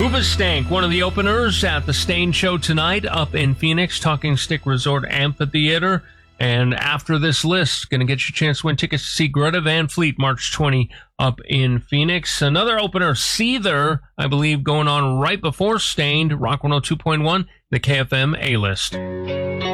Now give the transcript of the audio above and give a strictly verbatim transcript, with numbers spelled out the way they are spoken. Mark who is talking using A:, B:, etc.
A: Hoobastank, one of the openers at the Stain Show tonight up in Phoenix, Talking Stick Resort Amphitheater. And after this list, going to get you a chance to win tickets to see Greta Van Fleet March twentieth up in Phoenix. Another opener, Seether, I believe, going on right before Stained, Rock one oh two point one, the K F M A-List.